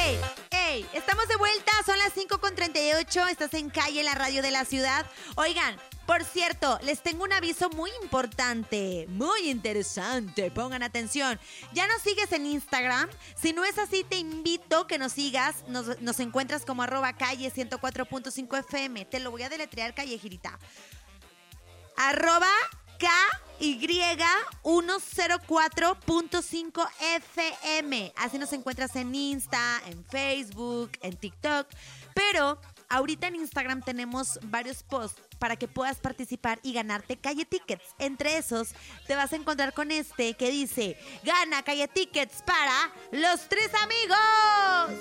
¡Ey! Estamos de vuelta, son las 5:38, estás en Calle, la radio de la ciudad. Oigan, por cierto, les tengo un aviso muy importante, muy interesante, pongan atención. ¿Ya nos sigues en Instagram? Si no es así, te invito que nos sigas. Nos encuentras como @calle 104.5 FM. Te lo voy a deletrear, callejirita. @KY104.5 FM. Así nos encuentras en Insta, en Facebook, en TikTok. Pero ahorita en Instagram tenemos varios posts para que puedas participar y ganarte Calle Tickets. Entre esos te vas a encontrar con este que dice: gana Calle Tickets para los 3 amigos.